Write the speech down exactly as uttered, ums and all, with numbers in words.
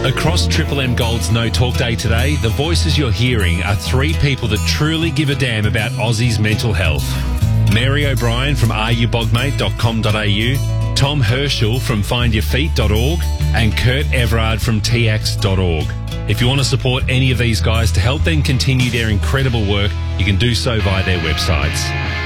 Across Triple M Gold's No Talk Day today, the voices you're hearing are three people that truly give a damn about Aussies' mental health. Mary O'Brien from are you bog mate dot com dot a u, Tom Herschel from find your feet dot org, and Kurt Everard from t x dot org. If you want to support any of these guys to help them continue their incredible work, you can do so via their websites.